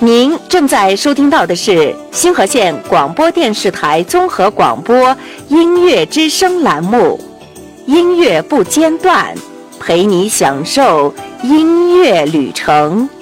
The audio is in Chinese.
您正在收听到的是星河县广播电视台综合广播音乐之声栏目，音乐不间断，陪你享受音乐旅程。